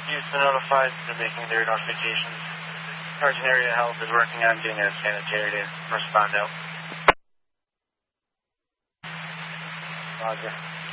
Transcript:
Houston notified. They're making their notifications. Sergeant Area Health is working on getting a sanitary to respond out. Roger.